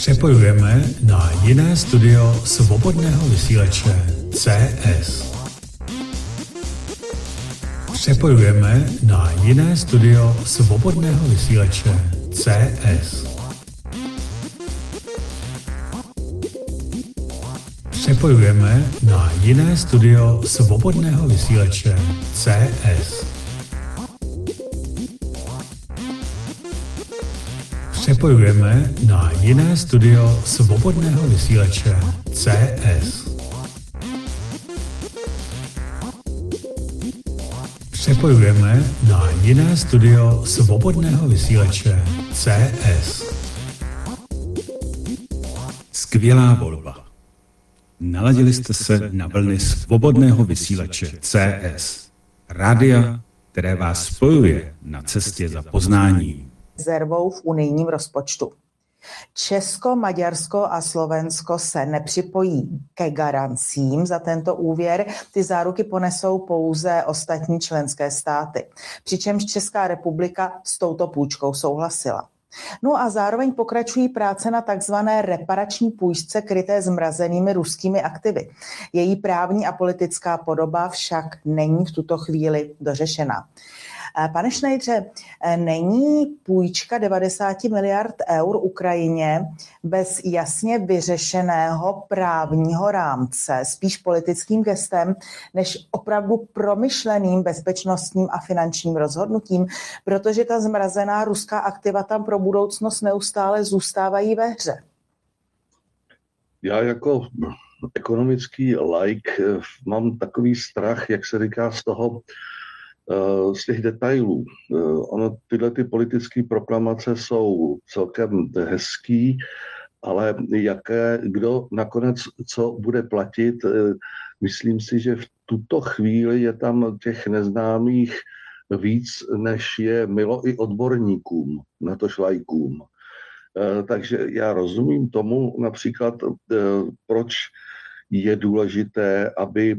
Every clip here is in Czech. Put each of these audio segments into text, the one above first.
Přepojujeme na jiné studio svobodného vysílače CS. Přepojujeme na jiné studio svobodného vysílače CS. Přepojujeme na jiné studio svobodného vysílače CS. Přepojujeme na jiné studio svobodného vysílače CS. Přepojujeme na jiné studio svobodného vysílače CS. Skvělá volba. Naladili jste se na vlny svobodného vysílače CS. Rádia, které vás spojuje na cestě za poznáním. Rezervou v unijním rozpočtu. Česko, Maďarsko a Slovensko se nepřipojí ke garancím za tento úvěr. Ty záruky ponesou pouze ostatní členské státy. Přičemž Česká republika s touto půjčkou souhlasila. No a zároveň pokračují práce na takzvané reparační půjčce kryté zmrazenými ruskými aktivy. Její právní a politická podoba však není v tuto chvíli dořešena. Pane Šnejdře, není půjčka 90 miliard eur Ukrajině bez jasně vyřešeného právního rámce, spíš politickým gestem, než opravdu promyšleným bezpečnostním a finančním rozhodnutím, protože ta zmrazená ruská aktiva tam pro budoucnost neustále zůstávají ve hře? Já jako ekonomický laik mám takový strach, jak se říká, z těch detailů. Tyhle ty politické proklamace jsou celkem hezký, ale kdo nakonec co bude platit, myslím si, že v tuto chvíli je tam těch neznámých víc, než je milo i odborníkům, natož laikům. Takže já rozumím tomu například, proč je důležité, aby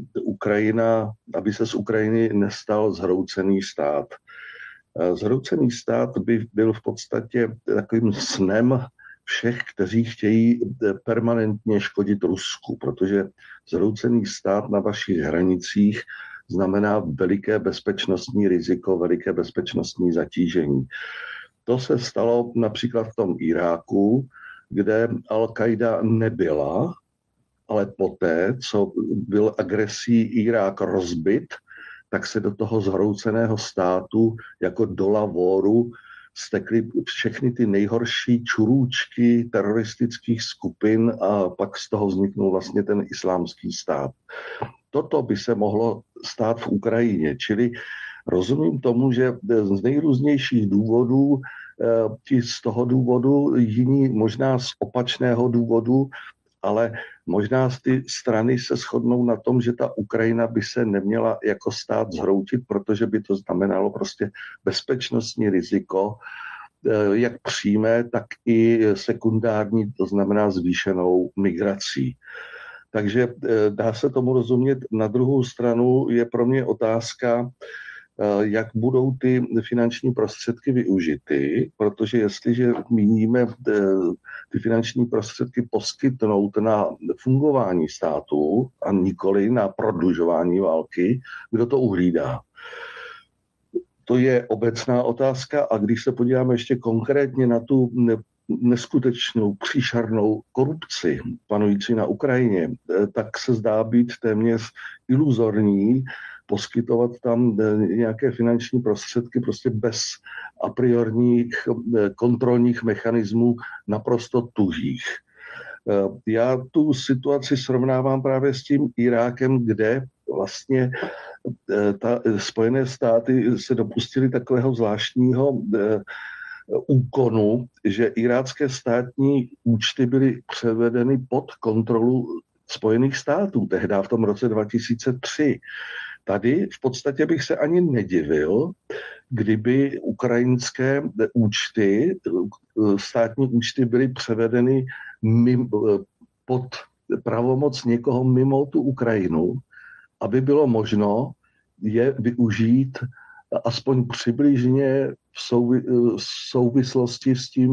se z Ukrajiny nestal zhroucený stát. Zhroucený stát by byl v podstatě takovým snem všech, kteří chtějí permanentně škodit Rusku, protože zhroucený stát na vašich hranicích znamená veliké bezpečnostní riziko, veliké bezpečnostní zatížení. To se stalo například v tom Iráku, kde Al-Qaida nebyla, ale poté, co byl agresí Irák rozbit, tak se do toho zhrouceného státu jako do lavoru stekly všechny ty nejhorší čurůčky teroristických skupin a pak z toho vzniknul vlastně ten islámský stát. Toto by se mohlo stát v Ukrajině, čili rozumím tomu, že z nejrůznějších důvodů, ti z toho důvodu, jiní možná z opačného důvodu, ale možná ty strany se shodnou na tom, že ta Ukrajina by se neměla jako stát zhroutit, protože by to znamenalo prostě bezpečnostní riziko, jak přímé, tak i sekundární, to znamená zvýšenou migrací. Takže dá se tomu rozumět. Na druhou stranu je pro mě otázka, jak budou ty finanční prostředky využity, protože jestliže míníme ty finanční prostředky poskytnout na fungování státu a nikoli na prodlužování války, kdo to uhlídá? To je obecná otázka a když se podíváme ještě konkrétně na tu neskutečnou, příšernou korupci panující na Ukrajině, tak se zdá být téměř iluzorní poskytovat tam nějaké finanční prostředky prostě bez a priorních kontrolních mechanismů naprosto tuhých. Já tu situaci srovnávám právě s tím Irákem, kde vlastně Spojené státy se dopustily takového zvláštního úkonu, že irácké státní účty byly převedeny pod kontrolu Spojených států, tehdy v tom roce 2003. Tady v podstatě bych se ani nedivil, kdyby ukrajinské účty, státní účty byly převedeny pod pravomoc někoho mimo tu Ukrajinu, aby bylo možno je využít aspoň přibližně v souvislosti s tím